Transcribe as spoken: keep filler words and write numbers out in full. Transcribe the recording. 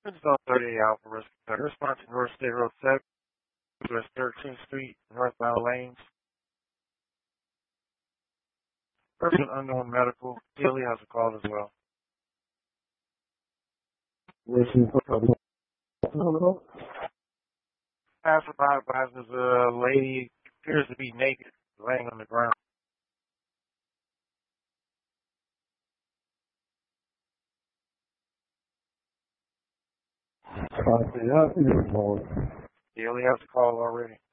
Install thirty-eight Alpha Rescue. Response to North State Road seven, West thirteenth Street, northbound lanes. Person unknown medical. Tilly has a call as well. Listen for Passerby advises a lady appears to be naked, laying on the ground. Copy that. Tilly has a call already.